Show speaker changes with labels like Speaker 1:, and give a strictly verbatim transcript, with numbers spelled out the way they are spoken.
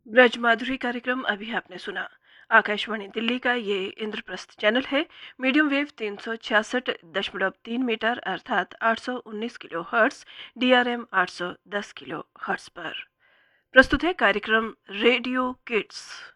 Speaker 1: ब्रज माधुरी कार्यक्रम अभी आपने सुना। आकाशवाणी दिल्ली का ये इंद्रप्रस्थ चैनल है। मीडियम वेव तीन सौ छियासठ दशमलव तीन मीटर अर्थात आठ सौ उन्नीस kilo hertz, D R M आठ सौ दस किलो हर्ट्स पर प्रस्तुत है कार्यक्रम रेडियो किड्स।